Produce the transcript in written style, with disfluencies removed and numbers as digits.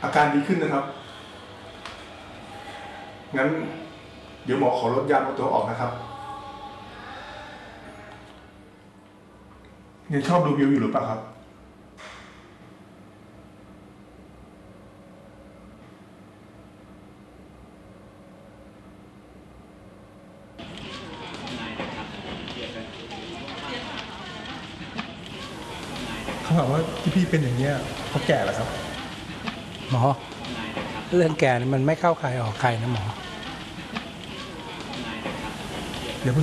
อาการดีขึ้นนะครับงั้นเดี๋ยวหมอขอลดยาตัวออกนะครับยังชอบดูวิวอยู่หรือเปล่าครับเขาบอกว่าที่พี่เป็นอย่างนี้เพราะแก่เหรอครับหมอเรื่องแก่มันไม่เข้าใครออกใครนะหมอ